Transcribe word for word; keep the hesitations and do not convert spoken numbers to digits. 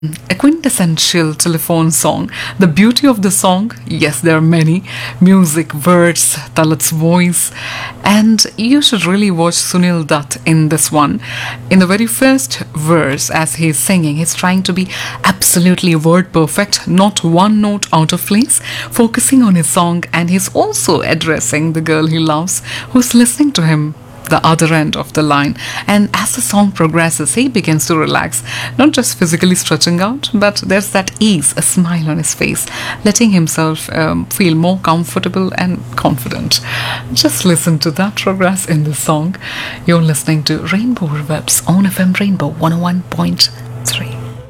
A quintessential telephone song. The beauty of the song, yes, there are many. Music, words, Talat's voice. And you should really watch Sunil Dutt in this one. In the very first verse, as he's singing, he's trying to be absolutely word perfect, not one note out of place, focusing on his song, and he's also addressing the girl he loves who's listening to him the other end of the line. And as the song progresses, he begins to relax, not just physically stretching out, but there's that ease, a smile on his face, letting himself um, feel more comfortable and confident. Just listen to that progress in the song. You're listening to Rainbow Reverbs on F M Rainbow one oh one point three.